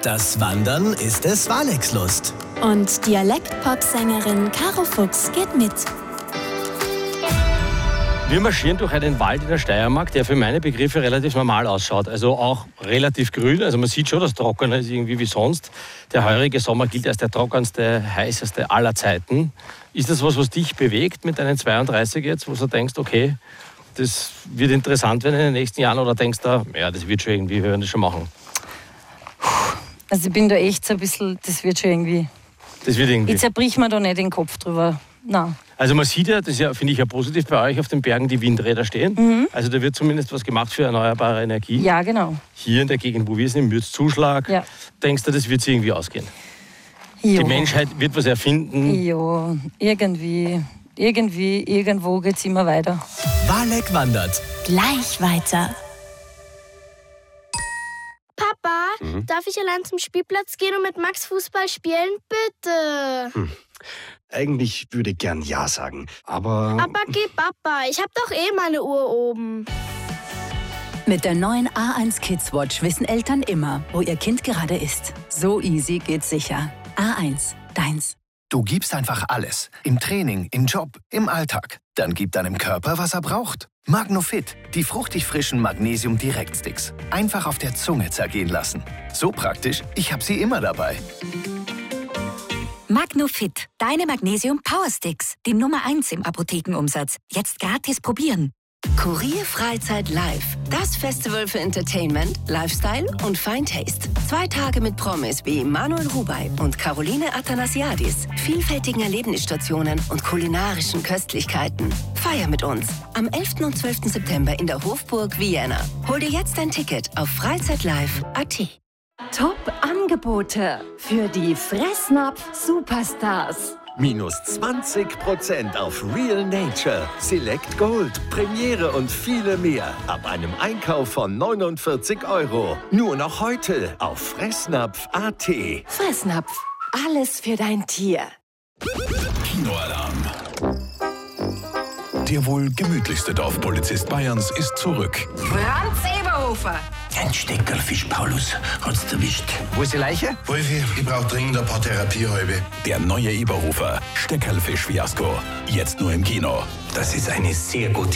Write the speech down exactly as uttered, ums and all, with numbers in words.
Das Wandern ist es Walex Lust. Und Dialekt-Pop-Sängerin Caro Fuchs geht mit. Wir marschieren durch einen Wald in der Steiermark, der für meine Begriffe relativ normal ausschaut. Also auch relativ grün. Also man sieht schon, dass trockener ist irgendwie wie sonst. Der heurige Sommer gilt als der trockenste, heißeste aller Zeiten. Ist das was, was dich bewegt mit deinen zweiunddreißig jetzt, wo du denkst, okay, das wird interessant werden in den nächsten Jahren? Oder denkst du, ja, das wird schon irgendwie, wir werden das schon machen? Also ich bin da echt so ein bisschen, das wird schon irgendwie. Das wird irgendwie. Ich zerbrich mir da nicht den Kopf drüber. Nein. Also man sieht ja, das ist ja, finde ich ja positiv bei euch auf den Bergen, die Windräder stehen. Mhm. Also da wird zumindest was gemacht für erneuerbare Energie. Ja, genau. Hier in der Gegend, wo wir sind, im Mürzzuschlag, ja. Denkst du, das wird sich irgendwie ausgehen? Jo. Die Menschheit wird was erfinden? Ja, irgendwie, irgendwie, irgendwo geht es immer weiter. Walex wandert. Gleich weiter. Papa, mhm. darf ich allein zum Spielplatz gehen und mit Max Fußball spielen? Bitte. Hm. Eigentlich würde ich gern Ja sagen, aber... Aber geh, Papa, ich hab doch eh meine Uhr oben. Mit der neuen A eins Kids Watch wissen Eltern immer, wo ihr Kind gerade ist. So easy geht's sicher. A eins, deins. Du gibst einfach alles. Im Training, im Job, im Alltag. Dann gib deinem Körper, was er braucht. Magnofit, die fruchtig frischen Magnesium-Direktsticks. Einfach auf der Zunge zergehen lassen. So praktisch, ich hab sie immer dabei. Magnofit, deine Magnesium Power Sticks, die Nummer eins im Apothekenumsatz. Jetzt gratis probieren. Kurier Freizeit Live, das Festival für Entertainment, Lifestyle und Fine Taste. Zwei Tage mit Promis wie Manuel Rubey und Caroline Athanasiadis, vielfältigen Erlebnisstationen und kulinarischen Köstlichkeiten. Feier mit uns am elften und zwölften September in der Hofburg Vienna. Hol dir jetzt ein Ticket auf freizeitlive punkt at. Top-Angebote für die Fressnapf-Superstars. Minus zwanzig Prozent auf Real Nature, Select Gold, Premiere und viele mehr. Ab einem Einkauf von neunundvierzig Euro. Nur noch heute auf fressnapf punkt at. Fressnapf, alles für dein Tier. Kinoalarm. Der wohl gemütlichste Dorfpolizist Bayerns ist zurück. Franz Eberhofer. Ein Steckerlfisch, Paulus, hat's erwischt. Wo ist die Leiche? Wolfi, ich brauch dringend ein paar Therapiehalbe. Der neue Eberhofer, Steckerlfisch-Fiasko. Jetzt nur im Kino. Das ist eine sehr gute